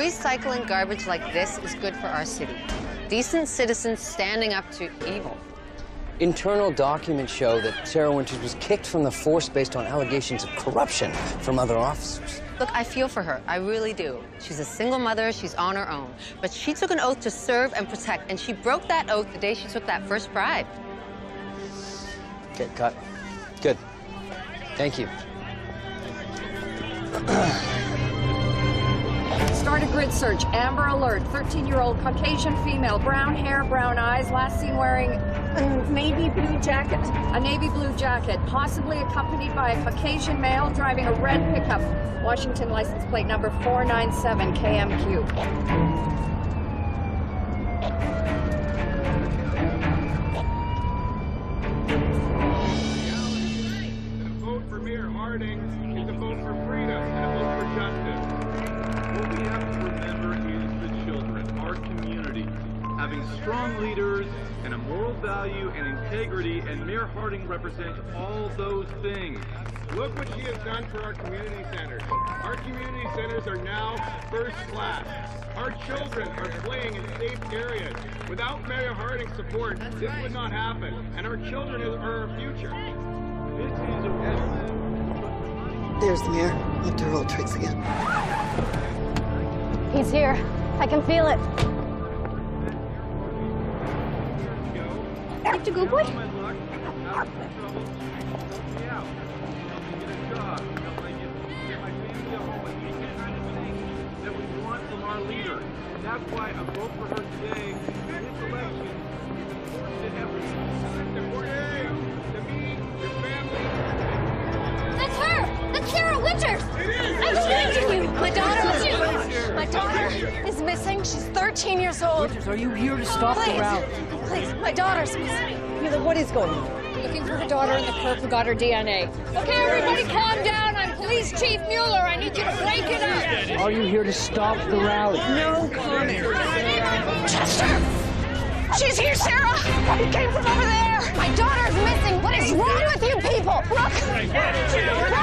Recycling garbage like this is good for our city. Decent citizens standing up to evil. Internal documents show that Sarah Winters was kicked from the force based on allegations of corruption from other officers. Look, I feel for her. I really do. She's a single mother. She's on her own. But she took an oath to serve and protect, and she broke that oath the day she took that first bribe. Okay, cut. Good. Thank you. Start a grid search. Amber alert. 13-year-old Caucasian female. Brown hair, brown eyes. Last seen wearing a navy blue jacket. A navy blue jacket, possibly accompanied by a Caucasian male driving a red pickup. Washington license plate number 497 KMQ. Mayor Harding is a vote for freedom and a vote for justice. What we have to remember is the children, our community, having strong leaders and a moral value and integrity, and Mayor Harding represents all those things. Look what she has done for our community centers. Our community centers are now first class. Our children are playing in safe areas. Without Mayor Harding's support, this would not happen, and our children are our future. This is a There's the mayor. Up to her old tricks again. He's here. I can feel it. Dr. Good Boy? That we want from our leader. That's why a vote for her today in this election is important to everyone. Support the me, your family. That's her! That's Sarah Winters! I'm shooting you! My daughter is missing. She's 13 years old. Winters, are you here to stop the rally? Please, my daughter's missing. What is going on? Looking for her daughter in the curb who got her DNA. Okay, everybody calm down. I'm Police Chief Mueller. I need you to break it up. Are you here to stop the rally? No comment. Chester! She's here, Sarah! He came from over there! My daughter's missing! What is wrong with you people? Look!